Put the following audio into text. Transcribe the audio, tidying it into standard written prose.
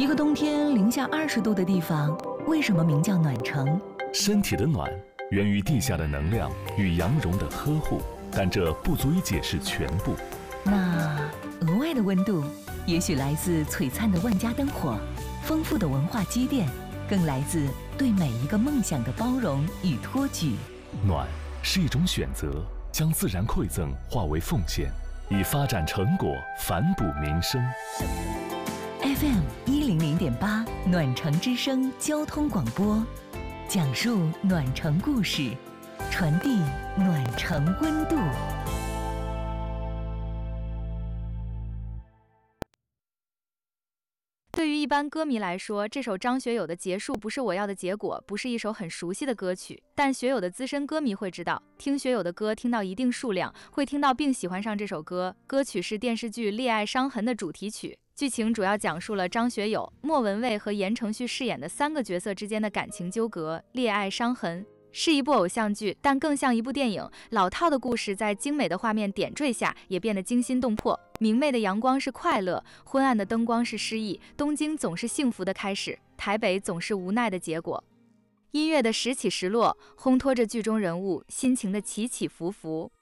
一个冬天零下20度的地方，为什么名叫暖城？ 身体的暖源于地下的能量与羊绒的呵护，但这不足以解释全部。 那额外的温度，也许来自璀璨的万家灯火，丰富的文化积淀，更来自对每一个梦想的包容与托举。 暖是一种选择，将自然馈赠化为奉献，以发展成果反哺民生。 FM 100.8暖城之声交通广播，讲述暖城故事，传递暖城温度。 对于一般歌迷来说，这首张学友的《结束不是我要的结果》不是一首很熟悉的歌曲，但学友的资深歌迷会知道，听学友的歌听到一定数量，会听到并喜欢上这首歌。歌曲是电视剧《恋爱伤痕》的主题曲，剧情主要讲述了张学友、莫文蔚和言承旭饰演的3个角色之间的感情纠葛。恋爱伤痕是一部偶像剧，但更像一部电影。老套的故事在精美的画面点缀下，也变得惊心动魄。明媚的阳光是快乐，昏暗的灯光是失意。东京总是幸福的开始，台北总是无奈的结果。音乐的时起时落，烘托着剧中人物心情的起起伏伏。